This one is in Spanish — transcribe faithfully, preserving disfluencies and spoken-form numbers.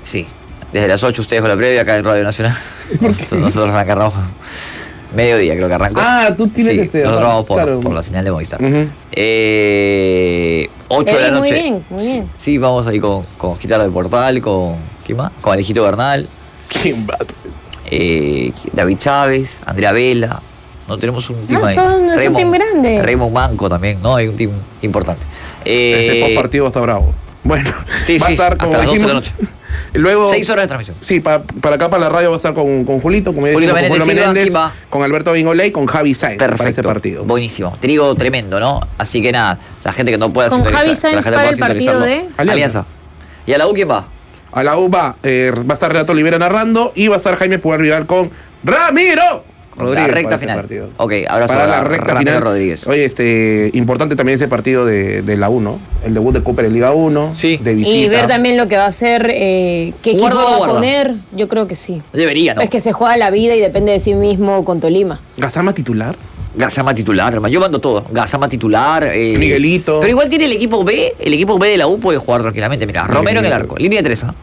Sí. Desde las ocho ustedes con la previa acá en Radio Nacional. Nosotros, nosotros arrancamos mediodía, creo que arrancó. Ah, tú tienes sí, este. Nosotros vamos por, claro. por la señal de Movistar. Uh-huh. eh, ocho Eh, de la muy noche. bien, muy bien. Sí, vamos ahí con, con Gitano del Portal, con. ¿Quién más? Con Alejito Bernal. ¿Quién va? Eh, David Chávez, Andrea Vela. No tenemos un team Ah, ahí. son- es un team grande. Raymond Manco también, ¿no? Hay un team importante. Eh, Ese post partido está bravo. Bueno, Sí, va sí, a estar hasta como las doce de la dijimos. Luego, Seis horas de transmisión. sí, pa- para acá, para la radio, va a estar con, con Julito, como ya Julito dijimos, con Menéndez Julio Silva, Menéndez, ¿quién va? con Alberto Bingoley y con Javi Sáenz para ese Perfecto. partido. Buenísimo. Trigo tremendo, ¿no? Así que nada, la gente que no pueda Con sintonizar. Javi Sáenz la gente para pueda el partido sintonizarlo. de- Alianza. ¿Y a la U quién va? A la U va, eh, va a estar Renato Olivera narrando y va a estar Jaime Pugar Vidal con Ramiro Rodríguez la recta para ese final. partido. Ok, abrazo Para a la recta Ramiro final. Rodríguez. Oye, este, importante también ese partido de, de la U, ¿no? El debut de Cooper en Liga uno. Sí. De visita. Y ver también lo que va a hacer, eh, qué equipo ¿Guarda o no va a guarda? poner, yo creo que sí. Debería, ¿no? Es que se juega la vida y depende de sí mismo con Tolima. Gazama titular. Gazama titular, hermano. Yo mando todo. Gazama titular. eh, Miguelito. Pero igual tiene el equipo B. El equipo B de la U puede jugar tranquilamente. Mira, Romero en el arco. Línea de tres. ¿ah?